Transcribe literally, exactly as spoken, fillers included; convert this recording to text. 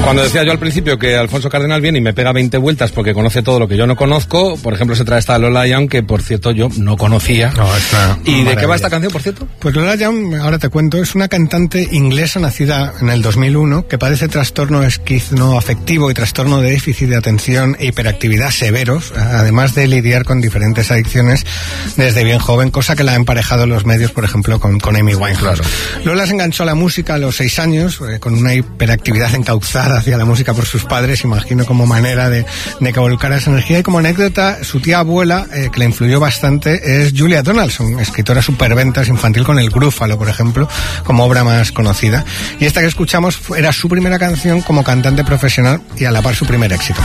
Cuando decía yo al principio que Alfonso Cardenal viene y me pega veinte vueltas porque conoce todo lo que yo no conozco, por ejemplo se trae esta Lola Young, que por cierto yo no conocía. No, está ¿Y de qué va esta canción, por cierto? Pues Lola Young, ahora te cuento, es una cantante inglesa nacida en el dos mil uno que padece trastorno esquizoafectivo y trastorno de déficit de atención e hiperactividad severos, además de lidiar con diferentes adicciones desde bien joven, cosa que la ha emparejado en los medios, por ejemplo, con, con Amy Winehouse. Claro. Lola se enganchó a la música a los seis años, eh, con una hiperactividad encauzada hacia la música por sus padres, imagino, como manera de, de que volcara esa energía. Y como anécdota, su tía abuela, eh, que la influyó bastante, es Julia Donaldson, escritora superventas infantil con El Grúfalo, por ejemplo, como obra más conocida. Y esta que escuchamos era su primera canción como cantante profesional y a la par su primer éxito.